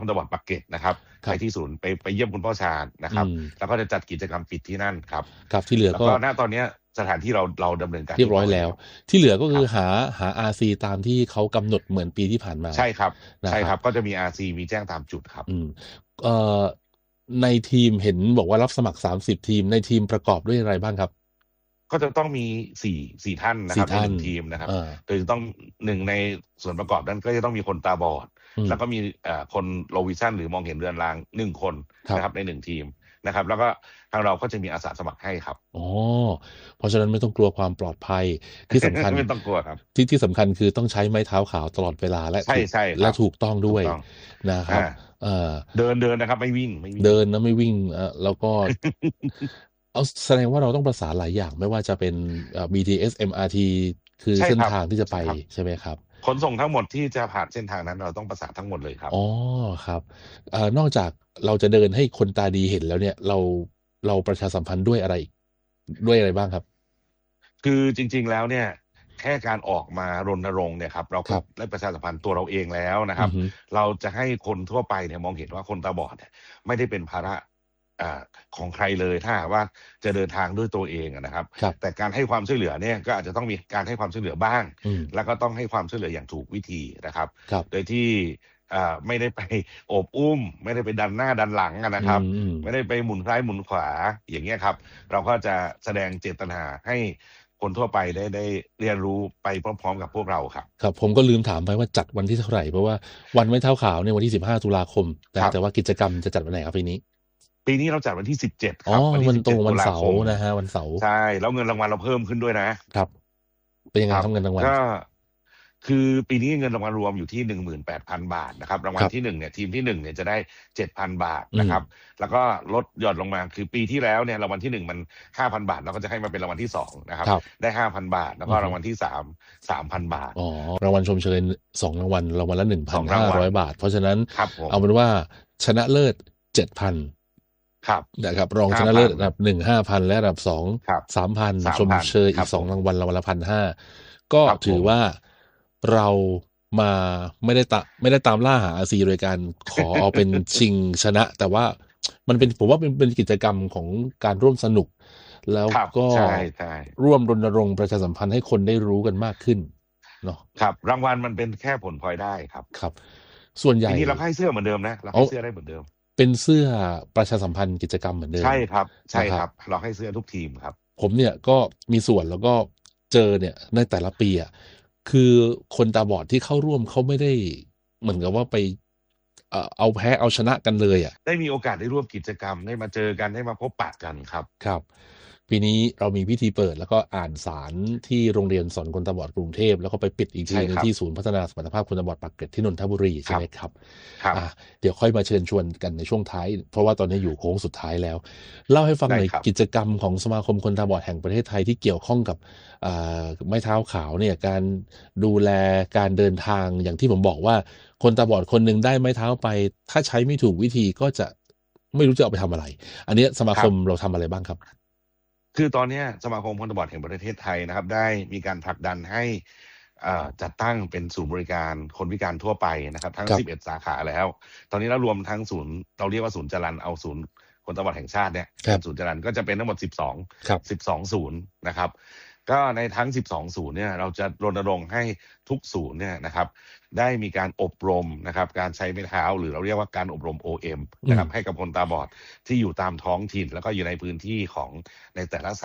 คนตาบอดปากเกร็ดนะครับไปที่ศูนย์ไปเยี่ยมคุณพ่อชาญนะครับแล้วก็จะจัดกิจกรรมปิดที่นั่นครับที่เหลือก็ณตอนนี้สถานที่เราดำเนินการเรียบร้อยแล้วที่เหลือก็คือหา RC ตามที่เขากำหนดเหมือนปีที่ผ่านมาใช่ครับก็จะมี RC มีแจ้งตามจุดครับในทีมเห็นบอกว่ารับสมัคร30ทีมในทีมประกอบด้วยอะไรบ้างครับก็จะต้องมี4ท่านนะครับใน1ทีมนะครับโดยต้อง1ในส่วนประกอบนั้นก็จะต้องมีคนตาบอดแล้วก็มีคนโลวิชั่นหรือมองเห็นเรือนราง1คนนะครับใน1ทีมนะครับแล้วก็ทางเราก็จะมีอาสาสมัครให้ครับเพราะฉะนั้นไม่ต้องกลัวความปลอดภัยที่สำคัญไม่ต้องกลัวครับที่สำคัญคือต้องใช้ไม้เท้าขาวตลอดเวลาและถูกต้องด้วยนะครับเดินนะครับไม่วิ่งเดินนะไม่วิ่งแล้วก็แสดงว่าเราต้องประสานหลายอย่างไม่ว่าจะเป็น BTS MRT คือเส้นทางที่จะไปใช่ไหมครับขนส่งทั้งหมดที่จะผ่านเส้นทางนั้นเราต้องประสานทั้งหมดเลยครับครับนอกจากเราจะเดินให้คนตาดีเห็นแล้วเนี่ยเราประชาสัมพันธ์ด้วยอะไรบ้างครับคือจริงๆแล้วเนี่ยแค่การออกมารณรงค์เนี่ยครับเราก็ได้ประชาสัมพันธ์ตัวเราเองแล้วนะครับเราจะให้คนทั่วไปเนี่ยมองเห็นว่าคนตาบอดเนี่ยไม่ได้เป็นภาระของใครเลยถ้าว่าจะเดินทางด้วยตัวเองนะครับแต่การให้ความช่วยเหลือเนี่ยก็อาจจะต้องมีการให้ความช่วยเหลือบ้างแล้วก็ต้องให้ความช่วยเหลืออย่างถูกวิธีนะครับโดยที่ไม่ได้ไปโอบอุ้มไม่ได้ไปดันหน้าดันหลังนะครับไม่ได้ไปหมุนซ้ายหมุนขวาอย่างเงี้ยครับเราก็จะแสดงเจตนาให้คนทั่วไปได้เรียนรู้ไปพร้อมๆกับพวกเราครับผมก็ลืมถามไปว่าจัดวันที่เท่าไหร่เพราะว่าวันไม้เท้าขาวในวันที่15ตุลาคมแต่ว่ากิจกรรมจะจัดวันไหนครับปีนี้เราจัดวันที่17ครับวันตรงวันเสาร์นะฮะวันเสาร์ใช่แล้วเงินรางวัลเราเพิ่มขึ้นด้วยนะครับเป็นยังไงครับเงินรางวัลก็คือปีนี้เงินรางวัลรวมอยู่ที่ 18,000 บาทนะครับรางวัลที่1เนี่ยทีมที่1เนี่ยจะได้ 7,000 บาทนะครับแล้วก็ลดหย่อนลงมาคือปีที่แล้วเนี่ยรางวัลที่1มัน 5,000 บาทเราก็จะให้มาเป็นรางวัลที่2นะครับได้ 5,000 บาทแล้วก็รางวัลที่3 3,000 บาทรางวัลชมเชย2รางวัลละ 1,500 บาทเพราะฉะนั้นเอาเป็นว่าชนะเลิศ 7,000นะครับรองชนะเลิศอันดับ1 5,000 และอันดับ2 3,000 ชมเชยอีก2รางวัลละ 1,500 ก็ถือว่าเรามาไม่ได้ตามล่าหาRCโดยการขอเอาเป็นชิงชนะแต่ว่าผมว่าเป็นกิจกรรมของการร่วมสนุกแล้วก็ร่วมรณรงค์ประชาสัมพันธ์ให้คนได้รู้กันมากขึ้นเนาะครับรางวัลมันเป็นแค่ผลพลอยได้ครับส่วนใหญ่ทีนี้เราให้เสื้อเหมือนเดิมนะเราให้เสื้อได้เหมือนเดิมเป็นเสื้อประชาสัมพันธ์กิจกรรมเหมือนเดิมใช่ครับเราให้เสื้อทุกทีมครับผมเนี่ยก็มีส่วนแล้วก็เจอเนี่ยในแต่ละปีอ่ะคือคนตาบอดที่เข้าร่วมเขาไม่ได้เหมือนกับว่าไปเอาแพ้เอาชนะกันเลยได้มีโอกาสได้ร่วมกิจกรรมได้มาเจอกันได้มาพบปะกันครับปีนี้เรามีพิธีเปิดแล้วก็อ่านสารที่โรงเรียนสอนคนตาบอดกรุงเทพแล้วก็ไปปิดอีกทีนึงที่ศูนย์พัฒนาสมรรถภาพคนตาบอดปากเกร็ดที่นนทบุรีใช่ไหมครับเดี๋ยวค่อยมาเชิญชวนกันในช่วงท้ายเพราะว่าตอนนี้อยู่โค้งสุดท้ายแล้วเล่าให้ฟังหน่อยกิจกรรมของสมาคมคนตาบอดแห่งประเทศไทยที่เกี่ยวข้องกับไม้เท้าขาวเนี่ยการดูแลการเดินทางอย่างที่ผมบอกว่าคนตาบอดคนหนึ่งได้ไม้เท้าไปถ้าใช้ไม่ถูกวิธีก็จะไม่รู้จะเอาไปทำอะไรอันนี้สมาคมเราทำอะไรบ้างครับคือตอนนี้สมาคมคนตาบอดแห่งประเทศไทยนะครับได้มีการผลักดันให้จัดตั้งเป็นศูนย์บริการคนพิการทั่วไปนะครับทั้ง11สาขาแล้วตอนนี้เรารวมทั้งศูนย์เราเรียกว่าศูนย์จรัญเอาศูนย์คนตาบอดแห่งชาติเนี่ยศูนย์จรัญก็จะเป็นทั้งหมด12ศูนย์นะครับก็ในทั้ง12ศูนย์เนี่ยเราจะรณรงค์ให้ทุกศูนย์เนี่ยนะครับได้มีการอบรมนะครับการใช้ไม้เท้าหรือเราเรียกว่าการอบรม OM นะครับให้กับคนตาบอดที่อยู่ตามท้องถิ่นแล้วก็อยู่ในพื้นที่ของในแต่ละ